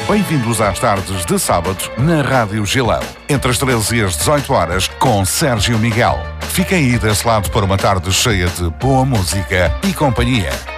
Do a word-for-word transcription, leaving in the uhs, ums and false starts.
Bem-vindos às tardes de sábado na Rádio Gilão. Entre as treze e as dezoito horas, com Sérgio Miguel. Fiquem aí desse lado para uma tarde cheia de boa música e companhia.